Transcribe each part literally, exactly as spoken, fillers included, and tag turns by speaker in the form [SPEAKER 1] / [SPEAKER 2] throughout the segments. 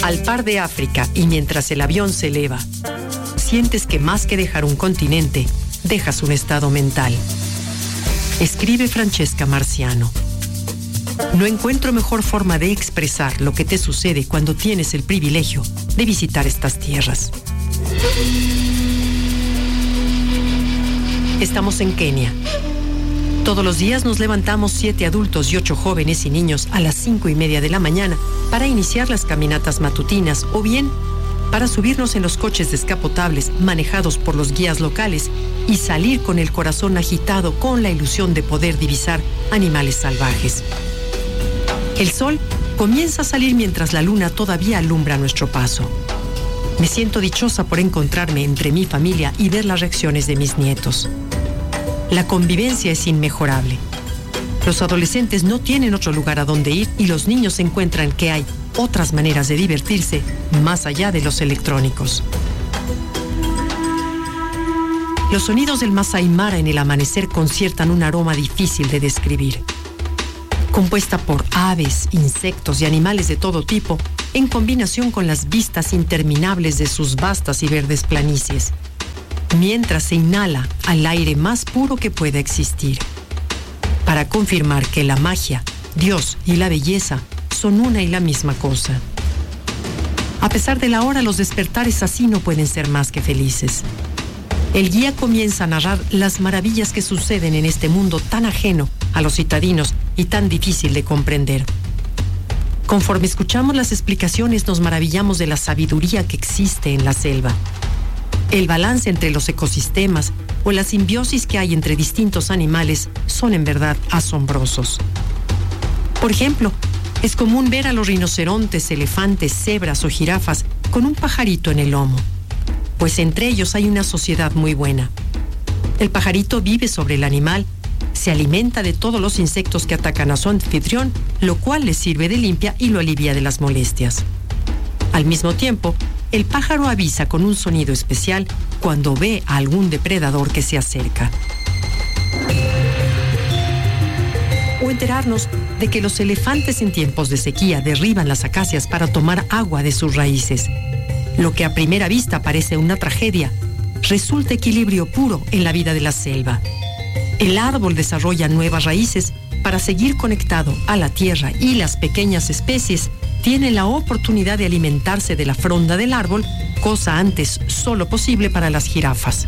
[SPEAKER 1] Al par de África y mientras el avión se eleva, sientes que más que dejar un continente, dejas un estado mental. Escribe Francesca Marciano. No encuentro mejor forma de expresar lo que te sucede cuando tienes el privilegio de visitar estas tierras. Estamos en Kenia. Todos los días nos levantamos siete adultos y ocho jóvenes y niños a las cinco y media de la mañana para iniciar las caminatas matutinas o bien para subirnos en los coches descapotables manejados por los guías locales y salir con el corazón agitado con la ilusión de poder divisar animales salvajes. El sol comienza a salir mientras la luna todavía alumbra nuestro paso. Me siento dichosa por encontrarme entre mi familia y ver las reacciones de mis nietos. La convivencia es inmejorable. Los adolescentes no tienen otro lugar a donde ir y los niños encuentran que hay otras maneras de divertirse más allá de los electrónicos. Los sonidos del Masai Mara en el amanecer conciertan un aroma difícil de describir. Compuesta por aves, insectos y animales de todo tipo, en combinación con las vistas interminables de sus vastas y verdes planicies, mientras se inhala al aire más puro que pueda existir, para confirmar que la magia, Dios y la belleza son una y la misma cosa. A pesar de la hora, los despertares así no pueden ser más que felices. El guía comienza a narrar las maravillas que suceden en este mundo tan ajeno a los citadinos y tan difícil de comprender. Conforme escuchamos las explicaciones, nos maravillamos de la sabiduría que existe en la selva. El balance entre los ecosistemas o la simbiosis que hay entre distintos animales son en verdad asombrosos. Por ejemplo, es común ver a los rinocerontes, elefantes, cebras o jirafas con un pajarito en el lomo, pues entre ellos hay una sociedad muy buena. El pajarito vive sobre el animal, se alimenta de todos los insectos que atacan a su anfitrión, lo cual le sirve de limpia y lo alivia de las molestias. Al mismo tiempo, el pájaro avisa con un sonido especial cuando ve a algún depredador que se acerca. O enterarnos de que los elefantes en tiempos de sequía derriban las acacias para tomar agua de sus raíces. Lo que a primera vista parece una tragedia, resulta equilibrio puro en la vida de la selva. El árbol desarrolla nuevas raíces para seguir conectado a la tierra y las pequeñas especies tienen la oportunidad de alimentarse de la fronda del árbol, cosa antes solo posible para las jirafas.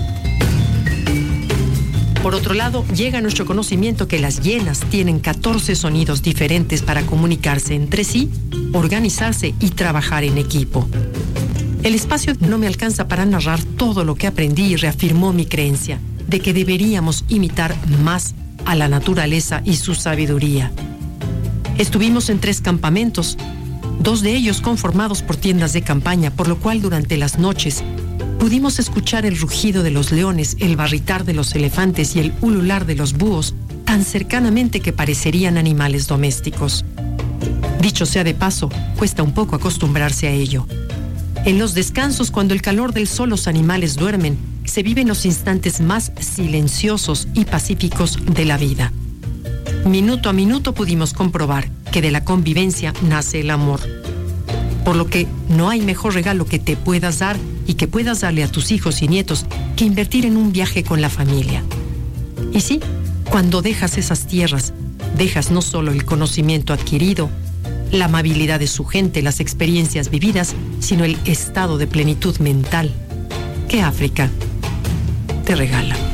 [SPEAKER 1] Por otro lado, llega a nuestro conocimiento que las hienas tienen catorce sonidos diferentes para comunicarse entre sí, organizarse y trabajar en equipo. El espacio no me alcanza para narrar todo lo que aprendí y reafirmó mi creencia de que deberíamos imitar más a la naturaleza y su sabiduría. Estuvimos en tres campamentos, dos de ellos conformados por tiendas de campaña, por lo cual durante las noches pudimos escuchar el rugido de los leones, el barritar de los elefantes y el ulular de los búhos tan cercanamente que parecerían animales domésticos. Dicho sea de paso, cuesta un poco acostumbrarse a ello. En los descansos, cuando el calor del sol los animales duermen, se viven los instantes más silenciosos y pacíficos de la vida. Minuto a minuto pudimos comprobar que de la convivencia nace el amor. Por lo que no hay mejor regalo que te puedas dar y que puedas darle a tus hijos y nietos que invertir en un viaje con la familia. Y sí, cuando dejas esas tierras, dejas no solo el conocimiento adquirido, la amabilidad de su gente, las experiencias vividas, sino el estado de plenitud mental que África te regala.